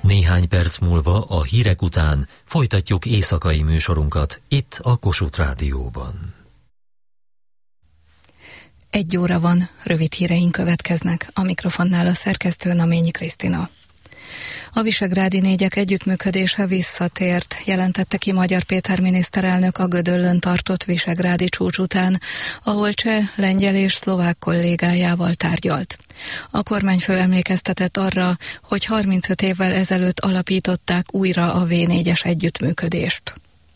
Néhány perc múlva a hírek után folytatjuk éjszakai műsorunkat itt a Kossuth Rádióban. 1 óra van, rövid híreink következnek. A mikrofonnál a szerkesztő Naményi Krisztina. A visegrádi négyek együttműködése visszatért, jelentette ki Magyar Péter miniszterelnök a Gödöllőn tartott visegrádi csúcs után, ahol cseh, lengyel és szlovák kollégájával tárgyalt. A kormányfő emlékeztetett arra, hogy 35 évvel ezelőtt alapították újra a V4-es együttműködést.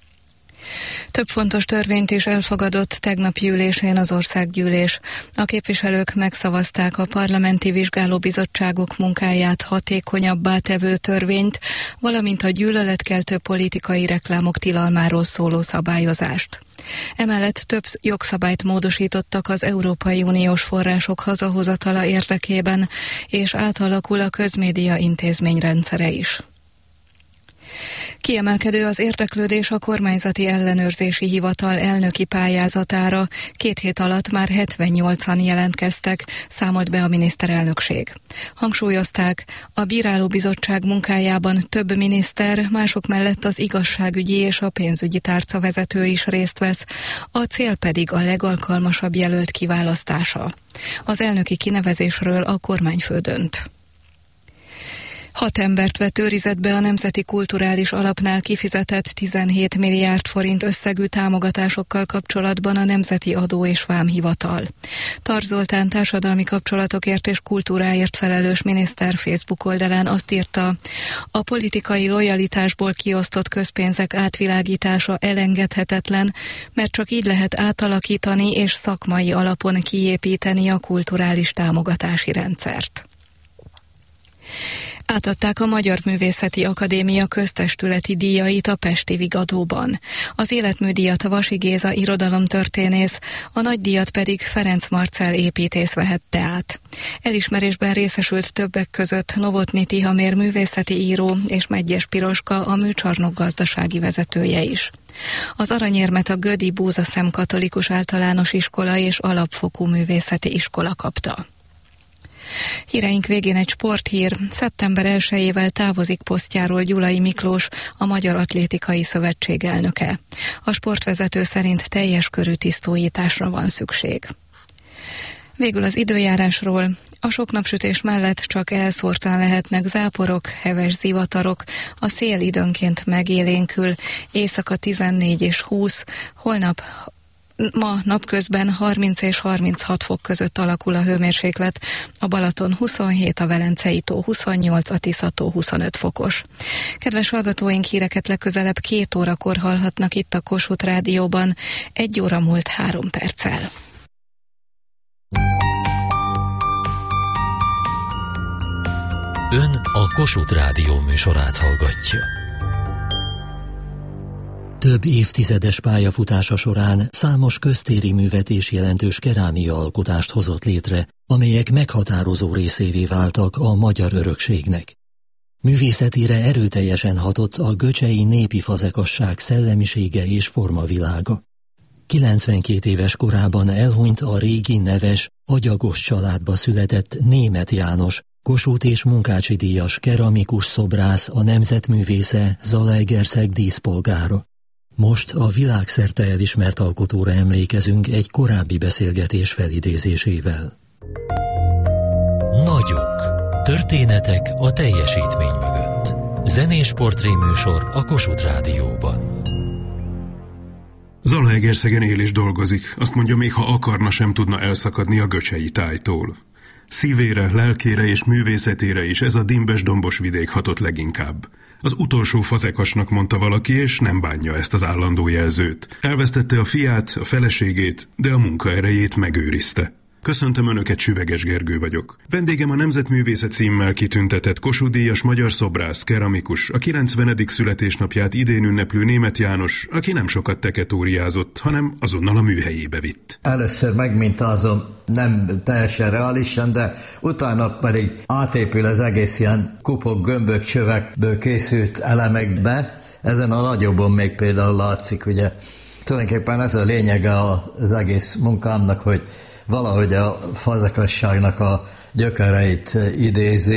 Több fontos törvényt is elfogadott tegnapi ülésén az országgyűlés. A képviselők megszavazták a parlamenti vizsgálóbizottságok munkáját hatékonyabbá tevő törvényt, valamint a gyűlöletkeltő politikai reklámok tilalmáról szóló szabályozást. Emellett több jogszabályt módosítottak az Európai Uniós források hazahozatala érdekében, és átalakul a közmédia intézményrendszere is. Kiemelkedő az érdeklődés a kormányzati ellenőrzési hivatal elnöki pályázatára. 2 hét alatt már 78-an jelentkeztek, számolt be a miniszterelnökség. Hangsúlyozták, a bírálóbizottság munkájában több miniszter, mások mellett az igazságügyi és a pénzügyi tárca vezető is részt vesz, a cél pedig a legalkalmasabb jelölt kiválasztása. Az elnöki kinevezésről a kormányfő dönt. 6 embert vett őrizetbe a Nemzeti Kulturális Alapnál kifizetett 17 milliárd forint összegű támogatásokkal kapcsolatban a Nemzeti Adó és Vámhivatal. Tarts Zoltán társadalmi kapcsolatokért és kultúráért felelős miniszter Facebook oldalán azt írta, a politikai lojalitásból kiosztott közpénzek átvilágítása elengedhetetlen, mert csak így lehet átalakítani és szakmai alapon kiépíteni a kulturális támogatási rendszert. Átadták a Magyar Művészeti Akadémia köztestületi díjait a pesti Vigadóban. Az életműdíjat Vasi Géza irodalomtörténész, a nagydíjat pedig Ferenc Marcell építész vehette át. Elismerésben részesült többek között Novotny Tihamér művészeti író és Medgyes Piroska, a műcsarnok gazdasági vezetője is. Az aranyérmet a Gödi Búzaszem Katolikus Általános Iskola és Alapfokú Művészeti Iskola kapta. Híreink végén egy sporthír. Szeptember 1-ével távozik posztjáról Gyulai Miklós, a Magyar Atlétikai Szövetség elnöke. A sportvezető szerint teljes körű tisztújításra van szükség. Végül az időjárásról. A sok napsütés mellett csak elszórtan lehetnek záporok, heves zivatarok, a szél időnként megélénkül, éjszaka 14 és 20, Ma napközben 30 és 36 fok között alakul a hőmérséklet, a Balaton 27, a Velencei tó 28, a Tisza-tó 25 fokos. Kedves hallgatóink, híreket legközelebb 2 órakor hallhatnak itt a Kossuth Rádióban, 1 óra múlt 3 perccel. Ön a Kossuth Rádió műsorát hallgatja. Több évtizedes pályafutása során számos köztéri művet és jelentős kerámia alkotást hozott létre, amelyek meghatározó részévé váltak a magyar örökségnek. Művészetére erőteljesen hatott a göcsei népi fazekasság szellemisége és formavilága. 92 éves korában elhunyt a régi neves, agyagos családba született Németh János, Kossuth és Munkácsi díjas keramikus szobrász, a nemzetművésze, Zalaegerszeg díszpolgára. Most a világszerte elismert alkotóra emlékezünk egy korábbi beszélgetés felidézésével. Nagyok. Történetek a teljesítmény mögött. Zenés portréműsor a Kossuth Rádióban. Zalaegerszegen él és dolgozik. Azt mondja, még ha akarna, sem tudna elszakadni a göcsei tájtól. Szívére, lelkére és művészetére is ez a dimbes-dombos vidék hatott leginkább. Az utolsó fazekasnak mondta valaki, és nem bánja ezt az állandó jelzőt. Elvesztette a fiát, a feleségét, de a munkaerejét megőrizte. Köszöntöm Önöket, Süveges Gergő vagyok. Vendégem a Nemzetművészet címmel kitüntetett Kossuth-díjas magyar szobrász, keramikus, a 90. születésnapját idén ünneplő Németh János, aki nem sokat teketóriázott, hanem azonnal a műhelyébe vitt. Először megmintázom, nem teljesen reálisan, de utána pedig átépül az egész ilyen kupok, gömbök, csövekből készült elemekbe. Ezen a nagyobbon még például látszik, ugye. Tulajdonképpen ez a lényege az egész munkámnak, hogy valahogy a fazekasságnak a gyökereit idézi,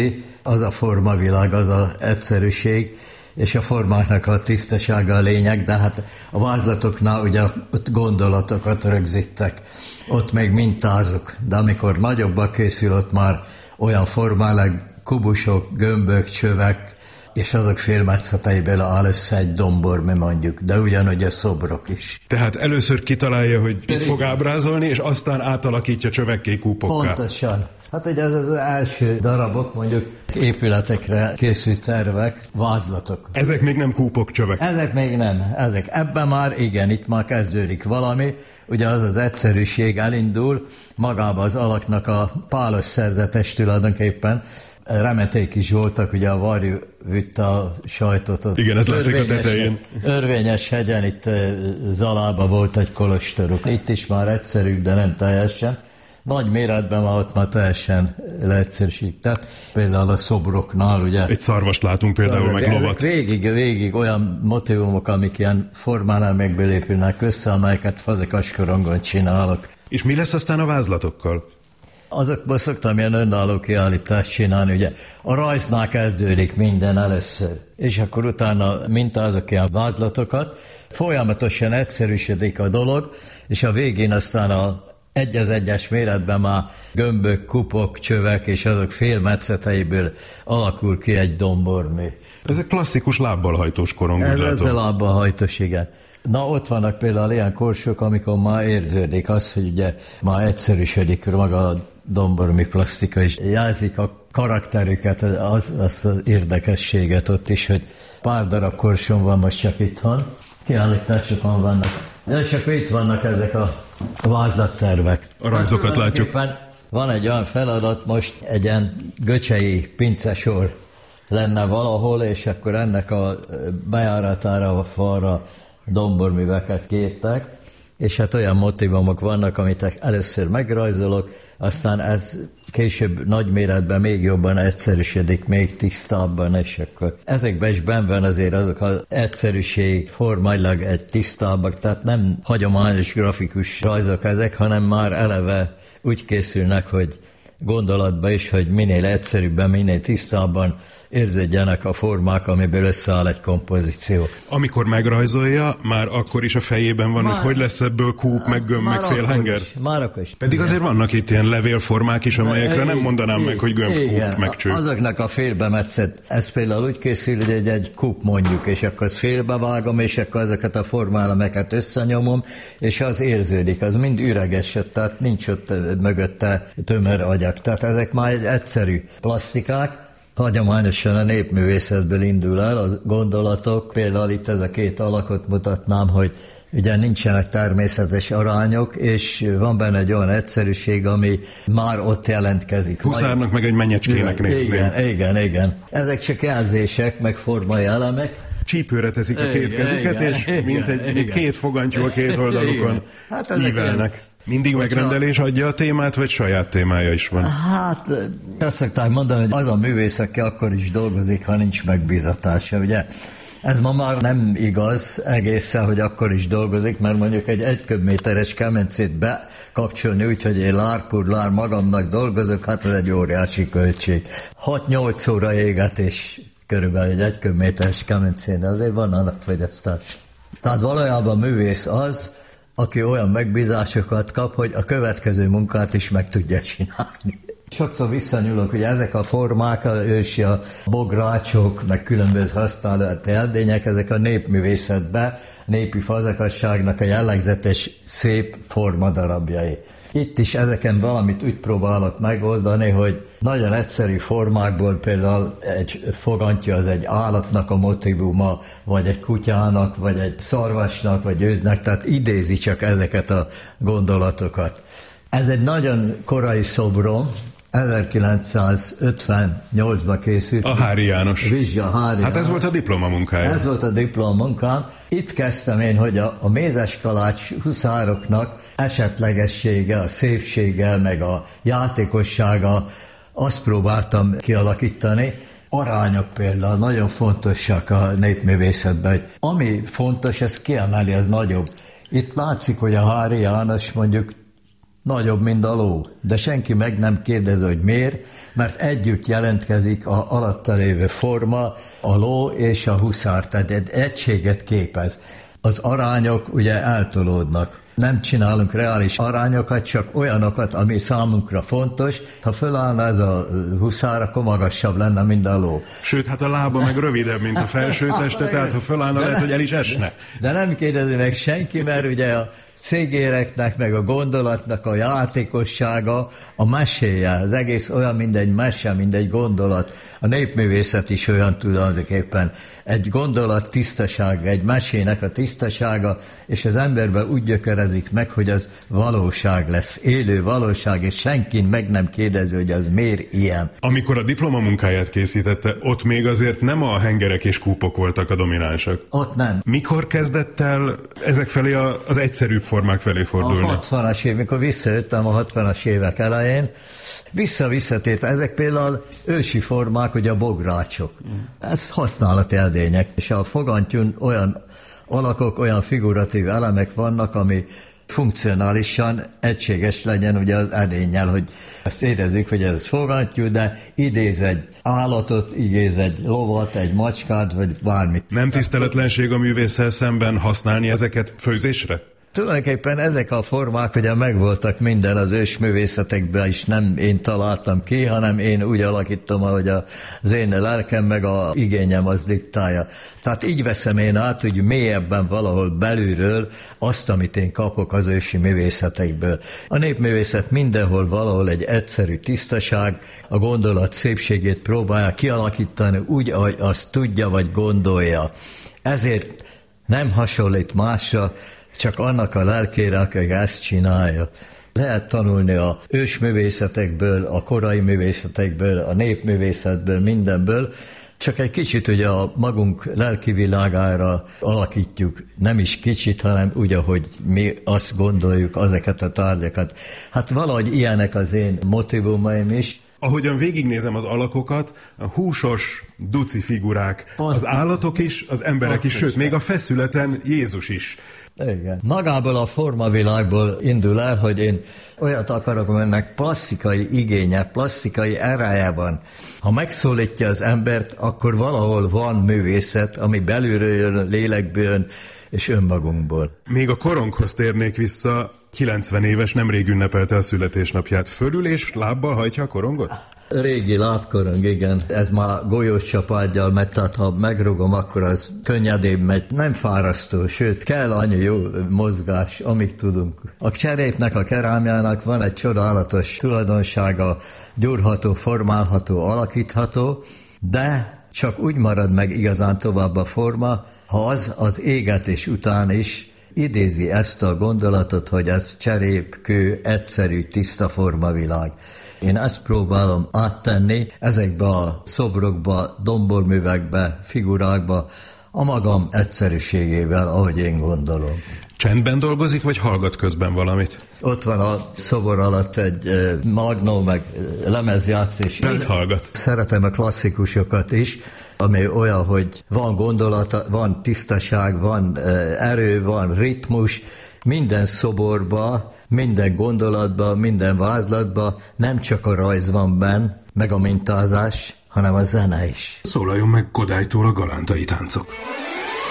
az a formavilág, az a egyszerűség, és a formáknak a tisztasága a lényeg, de hát a vázlatoknál ugye ott gondolatokat rögzítek, ott még mintázok, de amikor nagyobbak készül, ott már olyan formálek, kubusok, gömbök, csövek, és azok félmetszeteiből áll össze egy dombor, mi mondjuk, de ugyanúgy a szobrok is. Tehát először kitalálja, hogy mit fog ábrázolni, és aztán átalakítja csövekké, kúpokká. Pontosan. Hát ugye az első darabok, mondjuk épületekre készült tervek, vázlatok. Ezek még nem kúpok, csövek. Ezek még nem. Ebben már igen, itt már kezdődik valami. Ugye az egyszerűség elindul, magába az alaknak a pálos szerzetes tulajdonképpen. Remeték is voltak, ugye a varjú vitte a sajtot. Igen, ez látszik a tetején. Örvényes hegyen, itt Zalában volt egy kolostoruk. Itt is már egyszerűbb, de nem teljesen. Nagy méretben ott már teljesen leegyszerűsített. Például a szobroknál, ugye. Egy szarvast látunk például, meg lovat. Végig olyan motivumok, amik ilyen formálemekből épülnek össze, amelyeket fazekaskorongon csinálok. És mi lesz aztán a vázlatokkal? Azokból szoktam ilyen önálló kiállítást csinálni, ugye a rajznál kezdődik minden először, és akkor utána mintázok ilyen vázlatokat, folyamatosan egyszerűsödik a dolog, és a végén aztán egy egyes méretben már gömbök, kupok, csövek, és azok félmetszeteiből alakul ki egy dombormű. Ez egy klasszikus lábbal hajtós korong, úgy látom. Ez a lábbal hajtós, igen. Na, ott vannak például ilyen korsók, amikor már érződik az, hogy ugye már egyszerűsödik maga a dombormű plasztika, és jelzik a karakterüket, azt az érdekességet ott is, hogy pár darab korsón van most csak itthon, kiállításokon vannak. És akkor itt vannak ezek a vázlattervek. A rajzokat látjuk. Van egy olyan feladat, most egy ilyen göcsei pincesor lenne valahol, és akkor ennek a bejáratára, a falra domborműveket kértek, és hát olyan motivumok vannak, amit először megrajzolok, aztán ez később nagyméretben még jobban egyszerűsödik, még tisztábban, és akkor ezekben is benn van azért azok az egyszerűség, formailag egy tisztábbak, tehát nem hagyományos grafikus rajzok ezek, hanem már eleve úgy készülnek, hogy gondolatban is, hogy minél egyszerűbben, minél tisztábban érződjenek a formák, amiből összeáll egy kompozíció. Amikor megrajzolja, már akkor is a fejében van, hogy lesz ebből kúp, meg gömb, meg félhenger? Már akkor is. Pedig azért vannak itt ilyen levélformák is, amelyekre nem mondanám meg, hogy gömb, kúp, meg cső. Azoknak a félbemetszett, ez például úgy készül, hogy egy kúp mondjuk, és akkor azt félbevágom, és akkor ezeket a formálemeket összenyomom, és az érződik, az mind üreges, tehát nincs ott mögötte tömör agyag. Tehát ezek már egy egyszerű plasztikák, hagyományosan a népművészetből indul el a gondolatok, például itt ez a két alakot mutatnám, hogy ugye nincsenek természetes arányok, és van benne egy olyan egyszerűség, ami már ott jelentkezik. Huszárnak meg egy mennyecskének nézném. Igen. Ezek csak jelzések, meg formai elemek. Csípőre teszik a két kezüket, és mint két fogantyú a két oldalukon ívelnek. Mindig megrendelés adja a témát, vagy saját témája is van? Hát, azt szokták mondani, hogy az a művész, aki akkor is dolgozik, ha nincs megbízatása, ugye? Ez ma már nem igaz egészen, hogy akkor is dolgozik, mert mondjuk egy 1 köbméteres kemencét bekapcsolni úgy, hogy én lár magamnak dolgozok, hát ez egy óriási költség. 6-8 óra égetés körülbelül egy 1 köbméteres kemencén, de azért van annak fogyasztás. Tehát valójában művész az, aki olyan megbízásokat kap, hogy a következő munkát is meg tudja csinálni. Sokszor visszanyúlok, hogy ezek a formák, ősi a bográcsok, meg különböző használat eldények, ezek a népművészetben, népi fazekasságnak a jellegzetes szép formadarabjai. Itt is ezeken valamit úgy próbálok megoldani, hogy nagyon egyszerű formákból például egy fogantyú az egy állatnak a motivuma, vagy egy kutyának, vagy egy szarvasnak, vagy őznek, tehát idézi csak ezeket a gondolatokat. Ez egy nagyon korai szobrom, 1958-ban készült. A Hári János. Vizsga Hári. Hát ez volt a diplomamunkája. Ez volt a diplomamunkám. Itt kezdtem én, hogy a mézeskalács huszároknak esetlegessége, a szépsége, meg a játékossága, azt próbáltam kialakítani. Arányok például nagyon fontosak a népművészetben, hogy ami fontos, ez kiemeli, az nagyobb. Itt látszik, hogy a Hári János mondjuk nagyobb, mint a ló. De senki meg nem kérdezi, hogy miért, mert együtt jelentkezik a alatta lévő forma, a ló és a huszár, tehát egy egységet képez. Az arányok ugye eltolódnak. Nem csinálunk reális arányokat, csak olyanokat, ami számunkra fontos. Ha fölállna ez a huszár, akkor magasabb lenne, mint a ló. Sőt, hát a lába meg rövidebb, mint a felső teste, tehát ha fölállna, lehet, hogy el is esne. De nem kérdezi meg senki, mert ugye a cégéreknek, meg a gondolatnak a játékossága, a meséje, az egész olyan, mint egy mese, mint egy gondolat. A népművészet is olyan tulajdonképpen. Egy gondolat tisztasága, egy mesének a tisztasága, és az emberben úgy gyökerezik meg, hogy az valóság lesz, élő valóság, és senki meg nem kérdezi, hogy az miért ilyen. Amikor a diplomamunkáját készítette, ott még azért nem a hengerek és kúpok voltak a dominánsak. Ott nem. Mikor kezdett el ezek felé az egyszerűbb formák felé fordulni? A 60-as évek, mikor visszajöttem a 60-as évek elején, visszatért. Ezek például ősi formák, ugye a bográcsok. Ez használati edények, és a fogantyún olyan alakok, olyan figuratív elemek vannak, ami funkcionálisan egységes legyen ugye az edénnyel, hogy ezt érezzük, hogy ez fogantyú, de idéz egy állatot, idéz egy lovat, egy macskát, vagy bármit. Nem tiszteletlenség a művésszel szemben használni ezeket főzésre? Tulajdonképpen ezek a formák ugye megvoltak minden az ősművészetekben is, nem én találtam ki, hanem én úgy alakítom, ahogy az én lelkem meg a igényem az diktálja. Tehát így veszem én át, hogy mélyebben valahol belülről azt, amit én kapok az ősi művészetekből. A népművészet mindenhol valahol egy egyszerű tisztaság, a gondolat szépségét próbálja kialakítani úgy, ahogy azt tudja vagy gondolja. Ezért nem hasonlít másra, csak annak a lelkére, aki ezt csinálja. Lehet tanulni a ősművészetekből, a korai művészetekből, a népművészetből, mindenből, csak egy kicsit ugye a magunk lelki világára alakítjuk, nem is kicsit, hanem úgy, ahogy mi azt gondoljuk, ezeket a tárgyakat. Hát valahogy ilyenek az én motivumaim is. Ahogyan végignézem az alakokat, a húsos, duci figurák, az állatok is, az emberek is, sőt, még a feszületen Jézus is. Igen. Magából a formavilágból indul el, hogy én olyat akarok, aminek plastikai igénye, plastikai erájában. Ha megszólítja az embert, akkor valahol van művészet, ami belülről jön, lélekből jön, és önmagunkból. Még a koronghoz térnék vissza, 90 éves, nemrég ünnepelte a születésnapját. Fölül és lábbal hajtja a korongot? Régi lábkorong, igen. Ez már golyós csapággyal megy, tehát ha megrugom, akkor az könnyedén megy. Nem fárasztó, sőt, kell annyi jó mozgás, amíg tudunk. A cserépnek, a kerámiának van egy csodálatos tulajdonsága, gyúrható, formálható, alakítható, de csak úgy marad meg igazán tovább a forma, ha az égetés után is idézi ezt a gondolatot, hogy ez cserép, kő, egyszerű, tiszta formavilág. Én ezt próbálom áttenni ezekbe a szobrokba, domborművekbe, figurákba, a magam egyszerűségével, ahogy én gondolom. Csendben dolgozik, vagy hallgat közben valamit? Ott van a szobor alatt egy magnó, meg lemezjátszés. Mit hallgat? Szeretem a klasszikusokat is, ami olyan, hogy van gondolata, van tisztaság, van erő, van ritmus, minden szoborba, minden gondolatba, minden vázlatba nem csak a rajz van benn, meg a mintázás, hanem a zene is. Szólaljon meg Kodálytól a galántai táncok.